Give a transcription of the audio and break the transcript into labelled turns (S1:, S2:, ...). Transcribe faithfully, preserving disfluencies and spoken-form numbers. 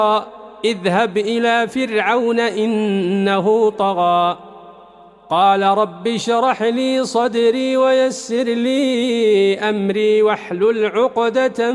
S1: اذهب إلى فرعون إنه طغى قال رب اشرح لي صدري ويسر لي أمري واحلل عقدة